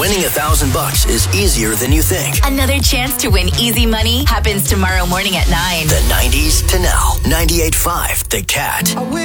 Winning $1,000 is easier than you think. Another chance to win easy money happens tomorrow morning at 9. The 90s to now. 98.5 The Cat.